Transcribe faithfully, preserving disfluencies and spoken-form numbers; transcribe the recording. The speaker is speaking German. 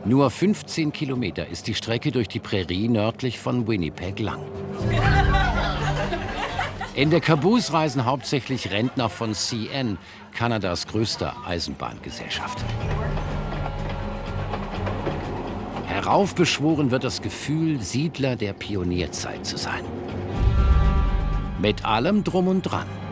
Nur fünfzehn Kilometer ist die Strecke durch die Prärie nördlich von Winnipeg lang. In der Caboose reisen hauptsächlich Rentner von C N, Kanadas größter Eisenbahngesellschaft. Heraufbeschworen wird das Gefühl, Siedler der Pionierzeit zu sein. Mit allem Drum und Dran.